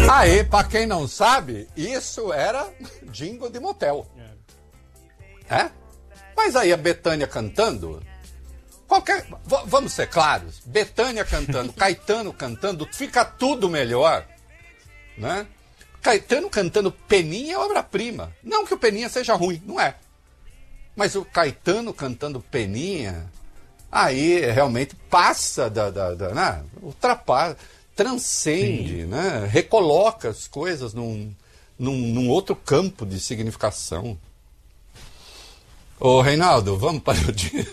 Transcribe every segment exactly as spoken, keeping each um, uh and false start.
Aí, pra quem não sabe, isso era jingle de motel. É? Mas aí a Bethânia cantando, qualquer, v- vamos ser claros, Bethânia cantando, Caetano cantando, fica tudo melhor, né? Caetano cantando Peninha é obra-prima. Não que o Peninha seja ruim, não é. Mas o Caetano cantando Peninha, aí realmente passa da, da, da né? Ultrapassa, transcende, né? Recoloca as coisas num, num, num outro campo de significação. Ô, Reinaldo, vamos para o dia.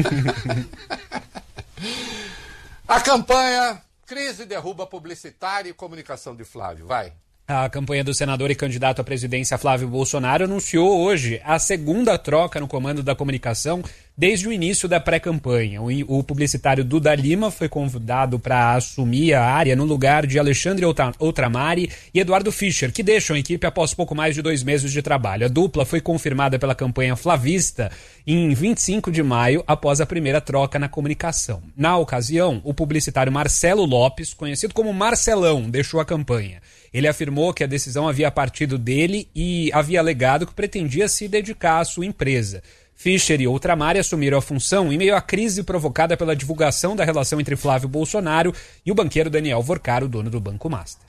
A campanha Crise derruba publicitário e comunicação de Flávio. Vai. A campanha do senador e candidato à presidência Flávio Bolsonaro anunciou hoje a segunda troca no comando da comunicação desde o início da pré-campanha. O, o publicitário Duda Lima foi convidado para assumir a área no lugar de Alexandre Outramari e Eduardo Fischer, que deixam a equipe após pouco mais de dois meses de trabalho. A dupla foi confirmada pela campanha flavista em vinte e cinco de maio, após a primeira troca na comunicação. Na ocasião, o publicitário Marcelo Lopes, conhecido como Marcelão, deixou a campanha. Ele afirmou que a decisão havia partido dele e havia alegado que pretendia se dedicar à sua empresa. Fischer e Outramari assumiram a função em meio à crise provocada pela divulgação da relação entre Flávio Bolsonaro e o banqueiro Daniel Vorcaro, dono do Banco Master.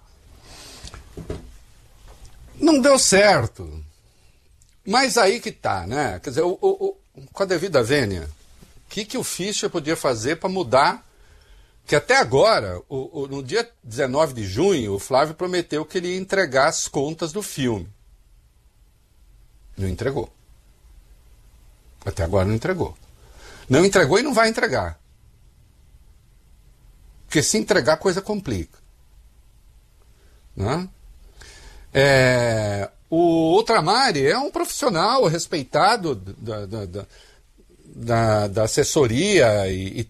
Não deu certo. Mas aí que tá, né? Quer dizer, o, o, o, com a devida vênia, o que, que o Fischer podia fazer para mudar? Que até agora, o, o, no dia dezenove de junho, o Flávio prometeu que ele ia entregar as contas do filme. Não entregou. Até agora não entregou. Não entregou e não vai entregar. Porque se entregar, a coisa complica. Né? É, o Outramari é um profissional respeitado da, da, da, da, da assessoria e,